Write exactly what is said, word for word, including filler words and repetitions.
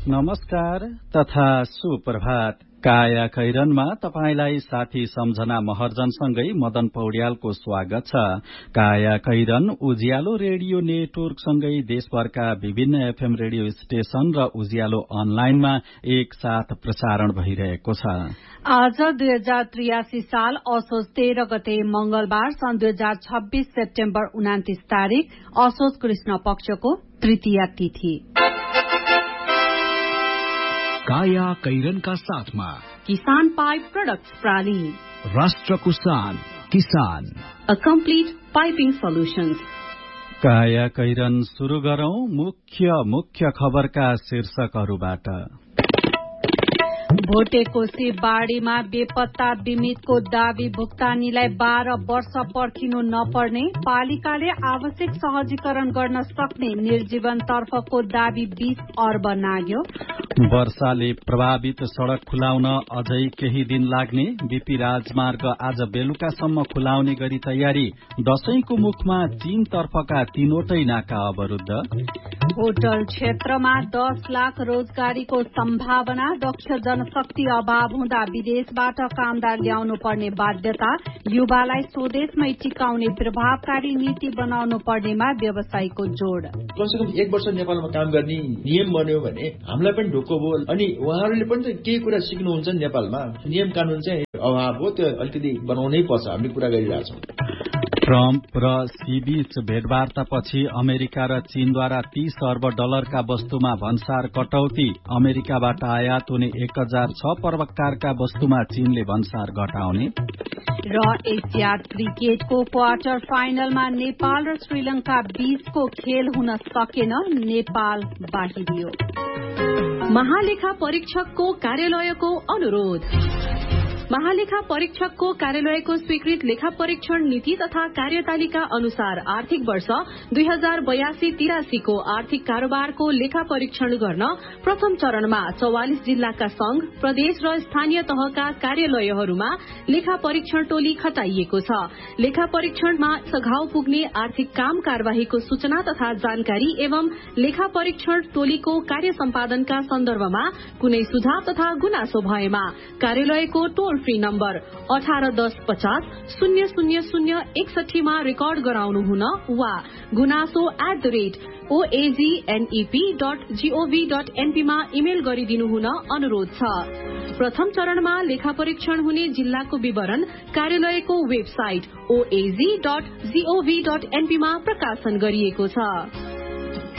नमस्कार तथा सुप्रभात। काया कैरनमा तपाईलाई साथी सम्झना महर्जनसँगै मदन पौड्यालको स्वागत छ। काया कैरन उज्यालो रेडियो नेटवर्कसँगै देशभरका विभिन्न एफएम रेडियो स्टेशन र उज्यालो अनलाइनमा एक साथ प्रसारण भइरहेको छ। आज दुई हजार त्रियासी साल असोज तेह्र गते मंगलबार सन् दुई हजार छब्बीस सेप्टेम्बर उनातिस तारीक असोज कृष्ण पक्षको तृतीया तिथि। काया कैरनका साथमा किसान पाइप प्रोडक्ट्स प्राली, राष्ट्रको शान किसान, अ कम्प्लिट पाइपिङ सोल्युशन्स। काया कैरन शुरू गरौं मुख्य मुख्य खबरका शीर्षकहरूबाट। भोटेकोशी बाढ़ीमा बेपत्ता बिमितको दावी भुक्तानीलाई बाह्र वर्ष पर्खिनु नपर्ने, पालिकाले आवश्यक सहजीकरण गर्न सक्ने निर्जीवन तर्फको दावी बीस अर्ब नाग्यो। वर्षाले प्रभावित सड़क खुलाउन अझै केही दिन लाग्ने, बीपी राजमार्ग आज बेलुकासम्म खुलाउने गरी तयारी। दशैंको मुखमा चीन तर्फका तीनवटै नाका अवरुद्ध। होटल क्षेत्रमा दस लाख रोजगारीको सम्भावना, दक्ष जनशक्ति अभाव हुँदा विदेशबाट कामदार ल्याउनु पर्ने बाध्यता, युवालाई स्वदेशमै टिकाउने प्रभावकारी नीति बनाउनु पर्नेमा व्यवसायीको जोड़। कमसेकम एक वर्ष नेपालमा काम गर्ने नियम बन्यो भने हामीलाई पनि ढुक्क भयो। अनि उहाँहरूले पनि केही कुरा सिक्नुहुन्छ नेपालमा। नियम कानून चाहिँ अभाव हो, त्यो अलिकति बनाउनै पर्छ, हामीले कुरा गरिरहेछौँ। ट्रम्प र सी बीच भेटवार्तापछि अमेरिका र चीनद्वारा तीस अर्ब डलरका वस्तुमा भन्सार कटौती। अमेरिकाबाट आयात हुने एक हजार छ प्रकारका वस्तुमा चीनले भन्सार घटाउने। र एसियाड क्रिकेटको क्वार्टर फाइनलमा नेपाल र श्रीलंका बीचको खेल हुन सकेन, नेपाल बाहिरियो। महालेखा परीक्षकको कार्यालयको अनुरोध। महालेखा परीक्षकको कार्यालयको स्वीकृत लेखा परीक्षण नीति तथा कार्यतालिका अनुसार आर्थिक वर्ष दुई हजार बयासी तिरासीको आर्थिक कारोबारको लेखा परीक्षण गर्न प्रथम चरणमा चौवालिस जिल्लाका संघ, प्रदेश र स्थानीय तहका कार्यालयहरूमा लेखा परीक्षण टोली खटाइएको छ। लेखा परीक्षणमा सघाउ पुग्ने आर्थिक काम कार्यवाहीको सूचना तथा जानकारी एवं लेखा परीक्षण टोलीको कार्य सम्पादनका सन्दर्भमा कुनै सुझाव तथा गुनासो भएमा कार्यालयको टोल फ्री नम्बर अठार दस पचास शून्य शून्य शून्य एकसठीमा रेकर्ड गराउनु हुन वा गुनासो at the rate ओएजीएनईपी dot gov dot एनपीमा email गरिदिनु हुन अनुरोध छ। प्रथम चरणमा लेखा परीक्षण हुने जिल्लाको विवरण कार्यालयको वेबसाइट ओएजी डट जीओभी डट एनपीमा प्रकाशन गरिएको छ।